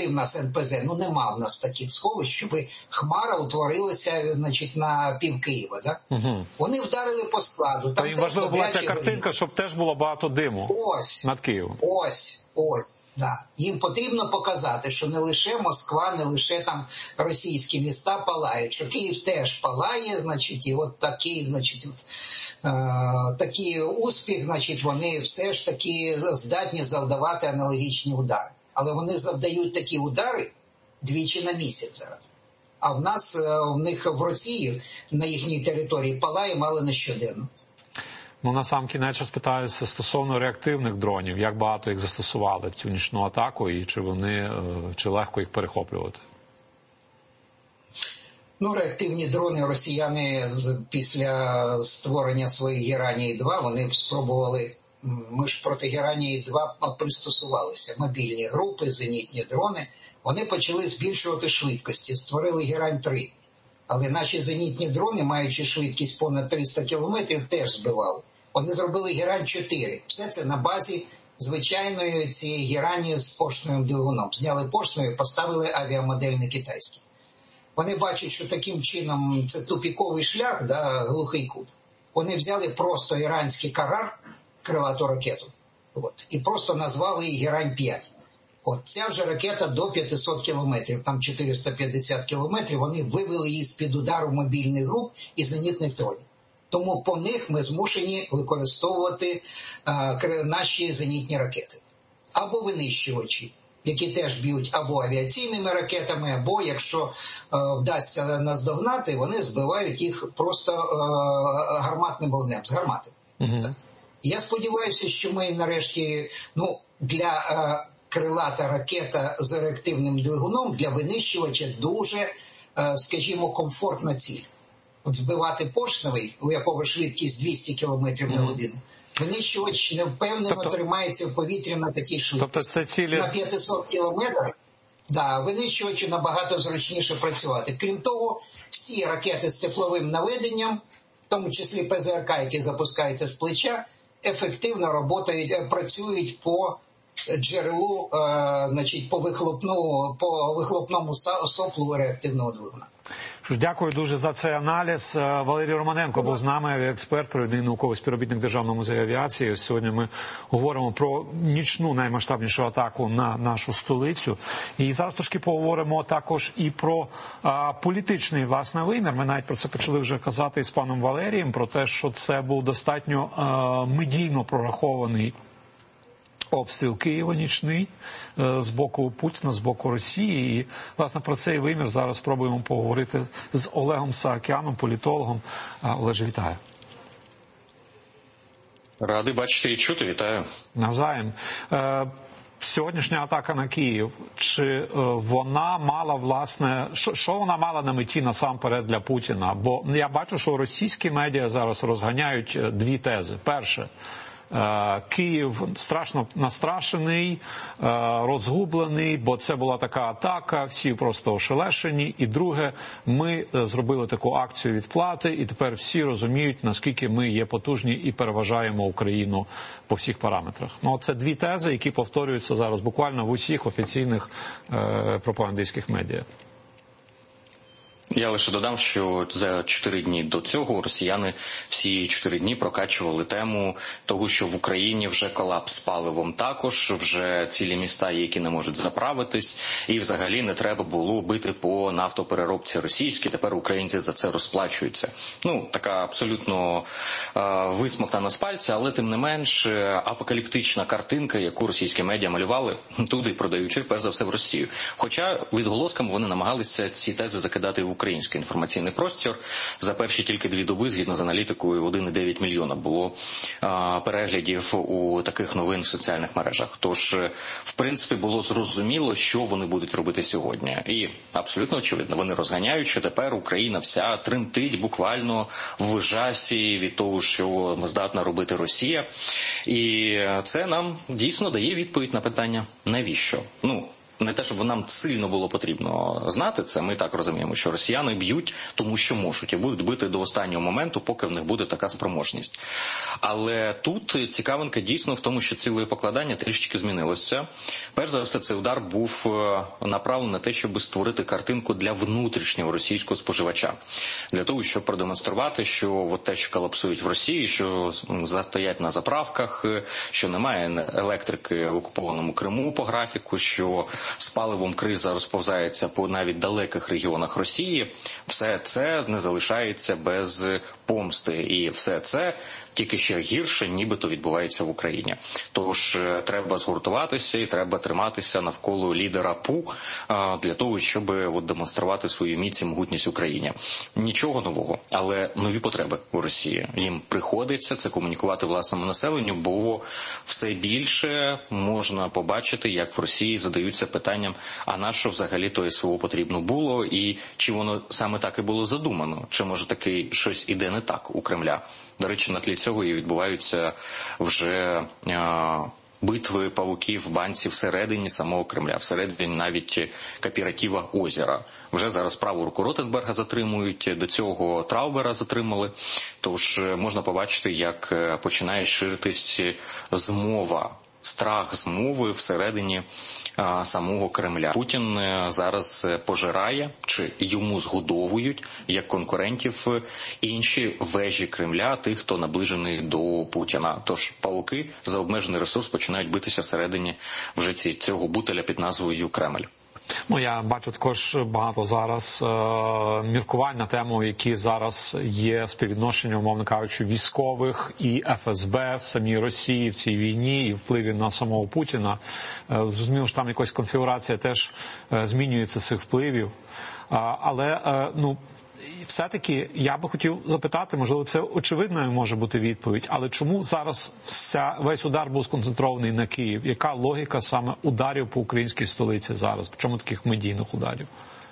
коли в нас НПЗ? Ну, нема в нас таких сховищ, щоб Хмара утворилася, значить, на пів Києва, да? Вони вдарили по складу. Там їм важливо була ця картинка, щоб теж було багато диму над Києвом. Ось. Да. Їм потрібно показати, що не лише Москва, не лише там російські міста палають, що Київ теж палає, значить, і от такий, значить, такий успіх, значить, вони все ж таки здатні завдавати аналогічні удари. Але вони завдають такі удари двічі на місяць зараз. А в них в Росії, на їхній території палає мало не щоденно. Ну, на сам кінець спитаюся стосовно реактивних дронів. Як багато їх застосували в цю нічну атаку і чи легко їх перехоплювати? Ну, реактивні дрони росіяни після створення своєї Геранії-2, вони спробували, ми ж проти Геранії-2 пристосувалися. Мобільні групи, зенітні дрони, вони почали збільшувати швидкості, створили Герань-3. Але наші зенітні дрони, маючи швидкість понад 300 кілометрів, теж збивали. Вони зробили Герань-4. Все це на базі звичайної цієї Герані з поршневим двигуном. Зняли поршневий, поставили авіамодельний китайський. Вони бачать, що таким чином це тупіковий шлях, да, глухий кут. Вони взяли просто іранський Карар, крилату ракету, і просто назвали її Герань-5. Ця вже ракета до 500 кілометрів, там 450 кілометрів, вони вивели її з-під удару мобільних груп і зенітних дронів. Тому по них ми змушені використовувати наші зенітні ракети. Або винищувачі, які теж б'ють або авіаційними ракетами, або, якщо вдасться наздогнати, вони збивають їх просто гарматним вогнем, з гармати. Я сподіваюся, що ми нарешті, для крилата ракета з реактивним двигуном для винищувача дуже, скажімо, комфортна ціль. Збивати поршневий, у якого швидкість 200 км на годину, винищувач невпевнено тримається в повітрі на такій швидкості. На 500 кілометрах, винищувачу набагато зручніше працювати. Крім того, всі ракети з тепловим наведенням, в тому числі ПЗРК, які запускаються з плеча, ефективно працюють по джерелу, значить, по вихлопному соплу реактивного двигуна. Дякую дуже за цей аналіз. Валерій Романенко був з нами, експерт, провідний науковий співробітник Державного музею авіації. Сьогодні ми говоримо про нічну наймасштабнішу атаку на нашу столицю. І зараз трошки поговоримо також і про політичний, власне, вимір. Ми навіть про це почали вже казати з паном Валерієм, про те, що це був достатньо медійно прорахований обстріл Києва нічний з боку Путіна, з боку Росії. І, власне, про цей вимір зараз спробуємо поговорити з Олегом Саакяном, політологом. Олеже, вітаю. Радий бачити і чути. Вітаю. Навзаєм. Сьогоднішня атака на Київ, чи вона мала, власне, що вона мала на меті насамперед для Путіна? Бо я бачу, що російські медіа зараз розганяють дві тези. Перше, Київ страшно настрашений, розгублений, бо це була така атака, всі просто ошелешені. І друге, ми зробили таку акцію відплати, і тепер всі розуміють, наскільки ми є потужні і переважаємо Україну по всіх параметрах. Це дві тези, які повторюються зараз буквально в усіх офіційних пропагандистських медіа. Я лише додам, що за 4 дні до цього росіяни всі 4 дні прокачували тему того, що в Україні вже колапс з паливом також, вже цілі міста, які не можуть заправитись, і взагалі не треба було бити по нафтопереробці російській, тепер українці за це розплачуються. Така абсолютно висмоктана з пальця, але тим не менш апокаліптична картинка, яку російські медіа малювали, туди продаючи, перш за все, в Росію. Хоча відголосками вони намагалися ці тези закидати в український інформаційний простір. За перші тільки 2 доби, згідно з аналітикою, 1,9 мільйона було переглядів у таких новин в соціальних мережах. Тож, в принципі, було зрозуміло, що вони будуть робити сьогодні. І абсолютно очевидно, вони розганяють, що тепер Україна вся тремтить буквально в жасі від того, що здатна робити Росія. І це нам дійсно дає відповідь на питання, навіщо? Не те, щоб нам сильно було потрібно знати це, ми так розуміємо, що росіяни б'ють, тому що можуть, і будуть бити до останнього моменту, поки в них буде така спроможність. Але тут цікавинка дійсно в тому, що ціле покладання трішечки змінилося. Перш за все, цей удар був направлений на те, щоб створити картинку для внутрішнього російського споживача. Для того, щоб продемонструвати, що от те, що колапсують в Росії, що стоять на заправках, що немає електрики в окупованому Криму по графіку, що з паливом криза розповзається по навіть далеких регіонах Росії, все це не залишається без помсти. І все це тільки ще гірше, нібито відбувається в Україні. Тож треба згуртуватися і треба триматися навколо лідера ПУ для того, щоб демонструвати свою міць і могутність Україні. Нічого нового, але нові потреби у Росії. Їм приходиться це комунікувати власному населенню, бо все більше можна побачити, як в Росії задаються питанням, а на що взагалі то СВО потрібно було, і чи воно саме так і було задумано, чи може таки щось іде не так у Кремля. До речі, на тлі цього і відбуваються вже битви павуків в банці всередині самого Кремля, всередині навіть кооператива «Озеро». Вже зараз праву руку Ротенберга затримують, до цього Траубера затримали. Тож можна побачити, як починає ширитись змова, страх змови всередині самого Кремля. Путін зараз пожирає, чи йому згодовують, як конкурентів, інші вежі Кремля, тих, хто наближений до Путіна. Тож павуки за обмежений ресурс починають битися всередині вже цього бутеля під назвою Кремль. Я бачу також багато зараз міркувань на тему, які зараз є співвідношення, умовно кажучи, військових і ФСБ в самій Росії в цій війні і впливі на самого Путіна. Зрозуміло, що там якась конфігурація теж змінюється цих впливів. Але, все-таки я би хотів запитати, можливо, це очевидною може бути відповідь, але чому зараз весь удар був сконцентрований на Київ? Яка логіка саме ударів по українській столиці зараз? Чому таких медійних ударів?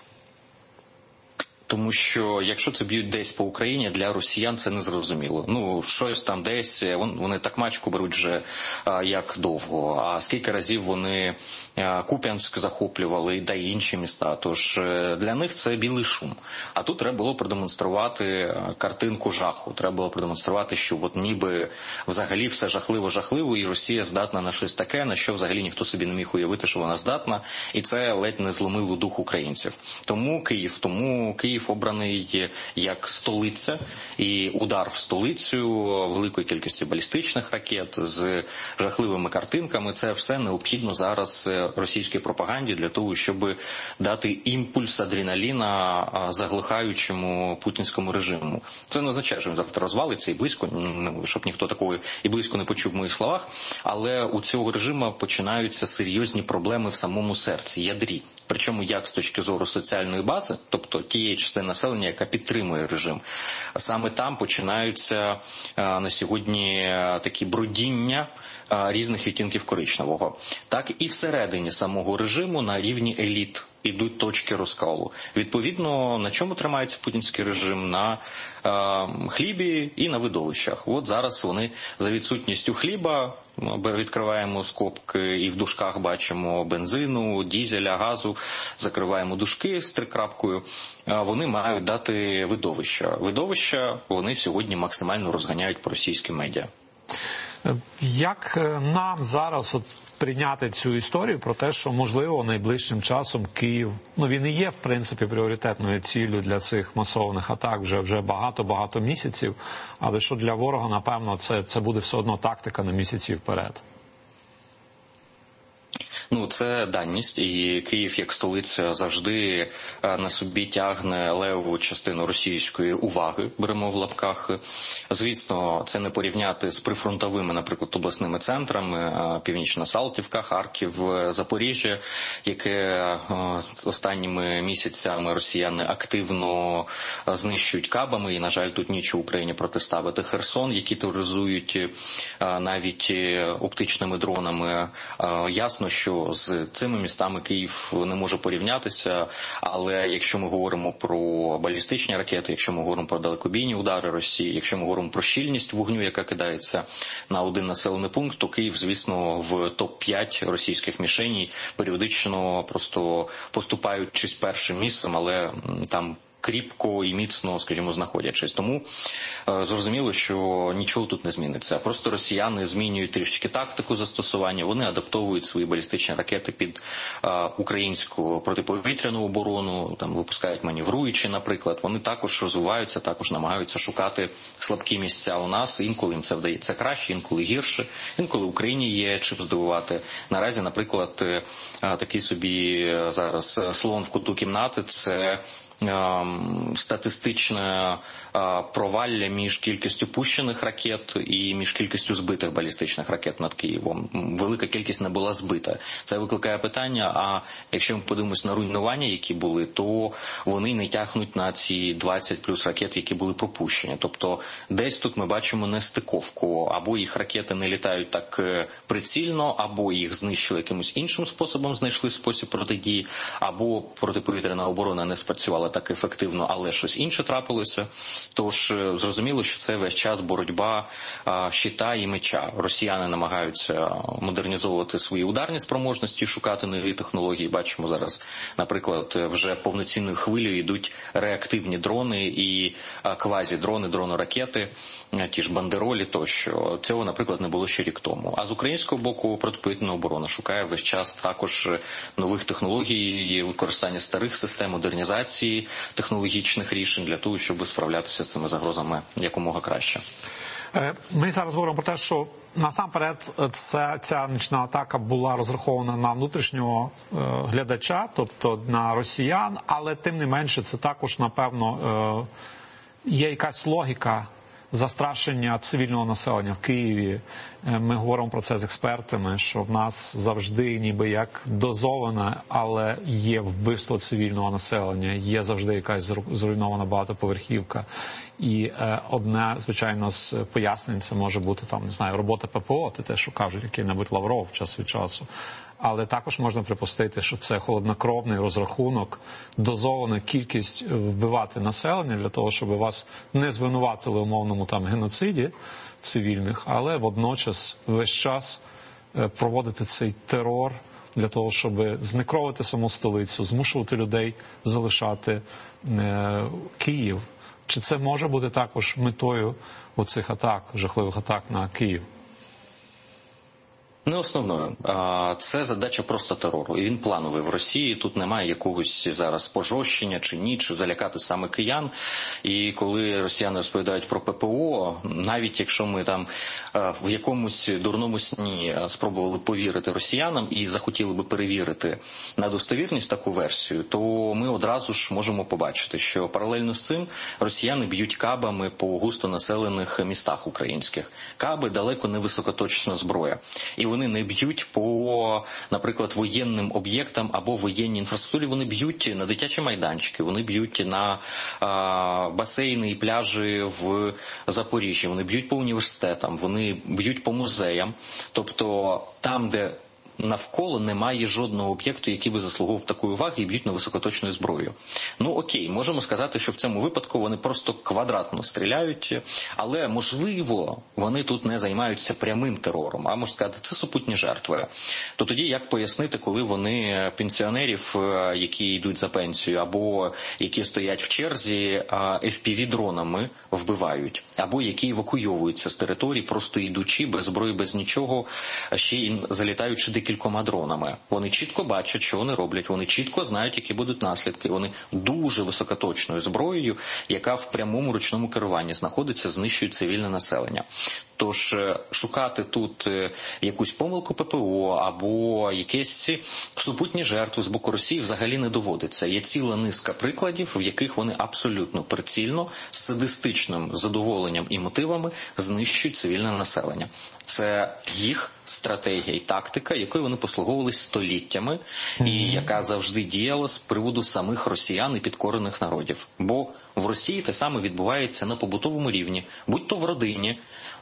Тому що якщо це б'ють десь по Україні, для росіян це не зрозуміло. Щось там десь, вони так мачку беруть вже як довго. А скільки разів вони Куп'янськ захоплювали, да й інші міста. Тож для них це білий шум. А тут треба було продемонструвати картинку жаху. Треба було продемонструвати, що ніби взагалі все жахливо-жахливо, і Росія здатна на щось таке, на що взагалі ніхто собі не міг уявити, що вона здатна. І це ледь не зломило дух українців. Тому Київ обраний як столиця, і удар в столицю великої кількості балістичних ракет з жахливими картинками – це все необхідно зараз російській пропаганді для того, щоб дати імпульс адреналіна заглихаючому путінському режиму. Це не означає, що він завтра розвалиться і близько, щоб ніхто такого і близько не почув в моїх словах, але у цього режиму починаються серйозні проблеми в самому серці, ядрі. Причому як з точки зору соціальної бази, тобто тієї частини населення, яка підтримує режим. Саме там починаються на сьогодні такі бродіння різних відтінків коричневого. Так і всередині самого режиму на рівні еліт ідуть точки розколу. Відповідно, на чому тримається путінський режим? На хлібі і на видовищах. От зараз вони за відсутністю хліба, відкриваємо скобки і в дужках бачимо бензину, дізеля, газу, закриваємо дужки з трикрапкою, вони мають дати видовища. Видовища вони сьогодні максимально розганяють по російським медіа. Як нам зараз прийняти цю історію про те, що, можливо, найближчим часом Київ, він і є, в принципі, пріоритетною ціллю для цих масованих атак вже багато місяців, але що для ворога, напевно, це буде все одно тактика на місяці вперед? Це даність, і Київ як столиця завжди на собі тягне левову частину російської уваги, беремо в лапках. Звісно, це не порівняти з прифронтовими, наприклад, обласними центрами, Північна Салтівка, Харків, Запоріжжя, яке останніми місяцями росіяни активно знищують кабами, і, на жаль, тут нічого Україні протиставити. Херсон, які тероризують навіть оптичними дронами. Ясно, що що з цими містами Київ не може порівнятися, але якщо ми говоримо про балістичні ракети, якщо ми говоримо про далекобійні удари Росії, якщо ми говоримо про щільність вогню, яка кидається на один населений пункт, то Київ, звісно, в топ-5 російських мішеней періодично просто поступаючись першим місцем, але там кріпко і міцно, скажімо, знаходячись. Тому зрозуміло, що нічого тут не зміниться. Просто росіяни змінюють трішки тактику застосування, вони адаптовують свої балістичні ракети під українську протиповітряну оборону, там випускають маневруючі, наприклад. Вони також розвиваються, також намагаються шукати слабкі місця у нас. Інколи їм це вдається краще, інколи гірше. Інколи Україні є чим здивувати. Наразі, наприклад, такий собі зараз слон в куту кімнати – це статистичне провалля між кількістю пущених ракет і між кількістю збитих балістичних ракет над Києвом. Велика кількість не була збита. Це викликає питання, а якщо ми подивимось на руйнування, які були, то вони не тягнуть на ці 20 плюс ракет, які були пропущені. Тобто десь тут ми бачимо нестиковку. Або їх ракети не літають так прицільно, або їх знищили якимось іншим способом, знайшли спосіб протидії, або протиповітряна оборона не спрацювала так ефективно, але щось інше трапилося. Тож зрозуміло, що це весь час боротьба щита і меча. Росіяни намагаються модернізовувати свої ударні спроможності, шукати нові технології. Бачимо зараз, наприклад, вже повноцінною хвилею йдуть реактивні дрони і квазі-дрони, дрони-ракети, ті ж бандеролі тощо. Цього, наприклад, не було ще рік тому. А з українського боку протиповітряна оборона шукає весь час також нових технологій, використання старих систем, модернізації технологічних рішень для того, щоб справлятися з цими загрозами якомога краще. Ми зараз говоримо про те, що насамперед ця нічна атака була розрахована на внутрішнього глядача, тобто на росіян, але тим не менше це також, напевно, є якась логіка застрашення цивільного населення в Києві. Ми говоримо про це з експертами, що в нас завжди ніби як дозоване, але є вбивство цивільного населення, є завжди якась зруйнована багатоповерхівка. І одне, звичайно, з пояснень це може бути, там, не знаю, робота ППО, те, що кажуть який-небудь Лавров час від часу. Але також можна припустити, що це холоднокровний розрахунок, дозована кількість вбивати населення для того, щоб вас не звинуватили умовному там геноциді цивільних, але водночас весь час проводити цей терор для того, щоб знекровити саму столицю, змушувати людей залишати Київ. Чи це може бути також метою оцих атак, жахливих атак на Київ? Не основною. Це задача просто терору. І він плановий в Росії. Тут немає якогось зараз пожорщення чи ні, чи залякати саме киян. І коли росіяни розповідають про ППО, навіть якщо ми там в якомусь дурному сні спробували повірити росіянам і захотіли би перевірити на достовірність таку версію, то ми одразу ж можемо побачити, що паралельно з цим росіяни б'ють кабами по густонаселених містах українських. Каби далеко не високоточна зброя. І вони не б'ють по, наприклад, воєнним об'єктам або воєнній інфраструктурі, вони б'ють на дитячі майданчики, вони б'ють на басейни і пляжі в Запоріжжі, вони б'ють по університетам, вони б'ють по музеям. Тобто там, де навколо немає жодного об'єкту, який би заслуговував такої уваги, і б'ють на високоточною зброєю. Ну окей, можемо сказати, що в цьому випадку вони просто квадратно стріляють, але можливо вони тут не займаються прямим терором, а можна сказати, це супутні жертви. То тоді як пояснити, коли вони пенсіонерів, які йдуть за пенсію, або які стоять в черзі, FPV-дронами вбивають, або які евакуйовуються з території, просто йдучи без зброї, без нічого, ще й залітаючи декількома дронами. Вони чітко бачать, що вони роблять, вони чітко знають, які будуть наслідки. Вони дуже високоточною зброєю, яка в прямому ручному керуванні знаходиться, знищують цивільне населення. Тож шукати тут якусь помилку ППО або якісь супутні жертви з боку Росії взагалі не доводиться. Є ціла низка прикладів, в яких вони абсолютно прицільно, з садистичним задоволенням і мотивами знищують цивільне населення. Це їх стратегія і тактика, якою вони послуговувалися століттями, і яка завжди діяла з приводу самих росіян і підкорених народів. Бо в Росії те саме відбувається на побутовому рівні, будь то в родині,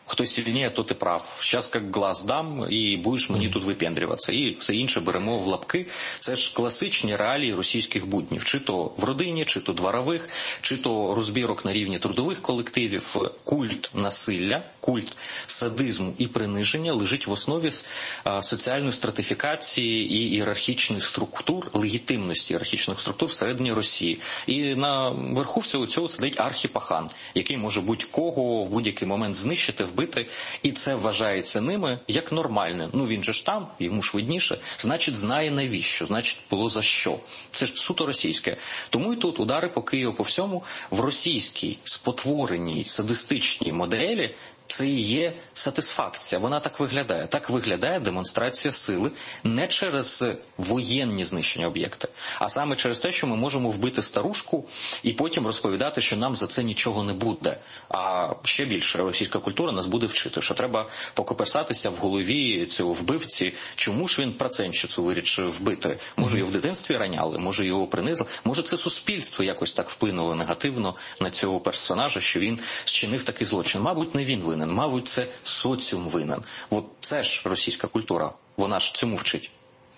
кто сильнее, тот и прав. Сейчас как глаз дам, і будеш мені тут випендрюватися. І все інше беремо в лапки. Це ж класичні реалії російських буднів. Чи то в родині, чи то дворових, чи то розбірок на рівні трудових колективів. Культ насилля, культ садизму і приниження лежить в основі соціальної стратифікації і ієрархічних структур, легітимності ієрархічних структур всередині Росії. І на верху всього цього сидить архіпахан, який може будь-кого в будь-який момент знищити, вбити, і це вважається ними як нормальне. Ну він же ж там, йому ж видніше, значить знає навіщо, значить було за що. Це ж суто російське. Тому і тут удари по Києву по всьому в російській спотвореній садистичній моделі це і є сатисфакція. Вона так виглядає. Так виглядає демонстрація сили не через воєнні знищення об'єкти, а саме через те, що ми можемо вбити старушку і потім розповідати, що нам за це нічого не буде. А ще більше російська культура нас буде вчити, що треба покоперсатися в голові цього вбивці, чому ж він процентщицю вирішив вбити. Може його в дитинстві раняли, може його принизили, може це суспільство якось так вплинуло негативно на цього персонажа, що він зчинив такий злочин. Мабуть, не він винен, мабуть, це соціум винен. От це ж російська культура, вона ж цьому вчить.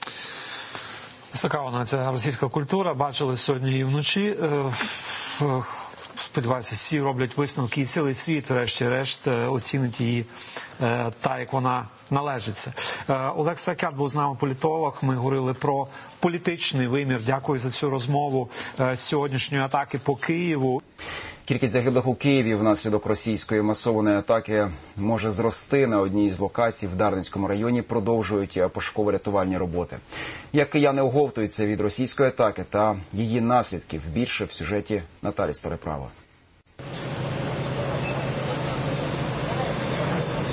Така вона, ця російська культура, бачили сьогодні і вночі. Сподіваюся, всі роблять висновки, і цілий світ, врешті-решт, оцінить її так, як вона належиться. Олег Сакят був з нами, політолог. Ми говорили про політичний вимір. Дякую за цю розмову сьогоднішньої атаки по Києву. Кількість загиблих у Києві внаслідок російської масованої атаки може зрости. На одній з локацій в Дарницькому районі продовжують пошуково-рятувальні роботи. Як кияни оговтуються від російської атаки та її наслідків, більше в сюжеті Наталі Стариправа.